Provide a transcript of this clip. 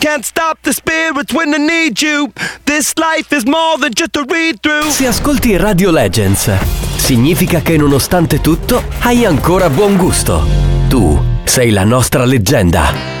Can't stop the spirits when I need you. This life is more than just a read-through. Se ascolti Radio Legends, significa che nonostante tutto hai ancora buon gusto. Tu sei la nostra leggenda.